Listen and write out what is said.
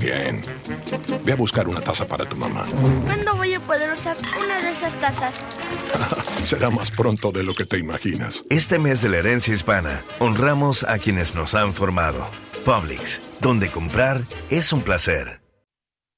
Bien. Ve a buscar una taza para tu mamá. ¿Cuándo voy a poder usar una de esas tazas? Será más pronto de lo que te imaginas. Este mes de la herencia hispana, honramos a quienes nos han formado. Publix, donde comprar es un placer.